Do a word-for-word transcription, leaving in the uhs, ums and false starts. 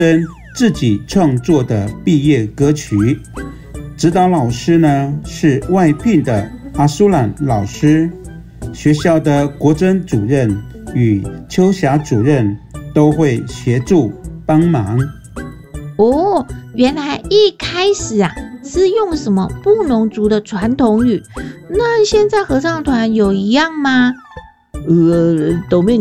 生自己创作的毕业歌曲。指导老师呢是外聘的阿苏兰老师，学校的国珍主任与秋霞主任都会协助帮忙。 哦，原来一开始啊是用什么布农族的传统语，那现在合唱团有一样吗？ 呃，斗妹